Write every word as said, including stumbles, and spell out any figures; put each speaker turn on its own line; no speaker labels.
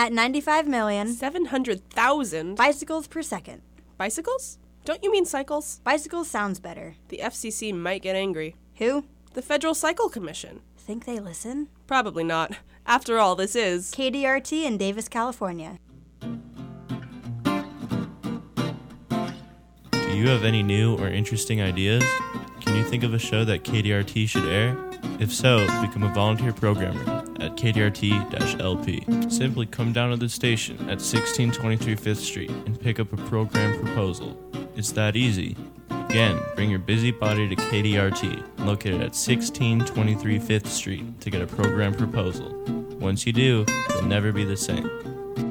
at ninety-five million
seven hundred thousand
bicycles per second.
Bicycles? Don't you mean cycles?
Bicycles sounds better.
The F C C might get angry.
Who?
The Federal Cycle Commission.
Think they listen?
Probably not. After all, this is
K D R T in Davis, California.
Do you have any new or interesting ideas? Can you think of a show that K D R T should air? If so, become a volunteer programmer at K D R T L P. Simply come down to the station at sixteen twenty-three Fifth Street and pick up a program proposal. It's that easy. Again, bring your busy body to K D R T, located at sixteen twenty-three Fifth Street, to get a program proposal. Once you do, you'll never be the same.